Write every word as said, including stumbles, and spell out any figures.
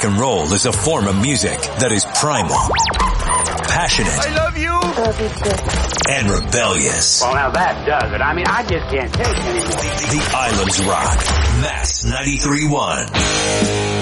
rock and roll is a form of music that is primal, passionate, I love you, and rebellious. Well, now that does it. I mean, I just can't take it anymore. The Islands Rock. Mass ninety-three point one.